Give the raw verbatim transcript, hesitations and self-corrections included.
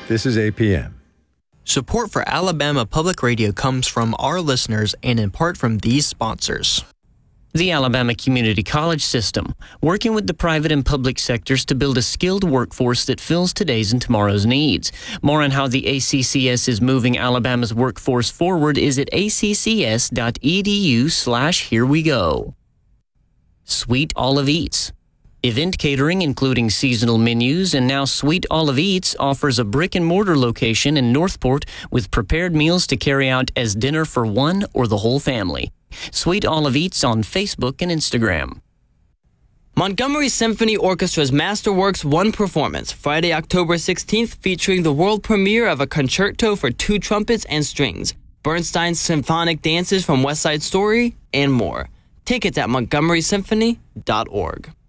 This is A P M. Support for Alabama Public Radio comes from our listeners and in part from these sponsors. The Alabama Community College System, working with the private and public sectors to build a skilled workforce that fills today's and tomorrow's needs. More on how the A C C S is moving Alabama's workforce forward is at accs.edu slash here we go. Sweet Olive Eats. Event catering, including seasonal menus, and now Sweet Olive Eats offers a brick-and-mortar location in Northport with prepared meals to carry out as dinner for one or the whole family. Sweet Olive Eats on Facebook and Instagram. Montgomery Symphony Orchestra's Masterworks One Performance, Friday, October sixteenth, featuring the world premiere of a concerto for two trumpets and strings, Bernstein's symphonic dances from West Side Story, and more. Tickets at montgomery symphony dot org.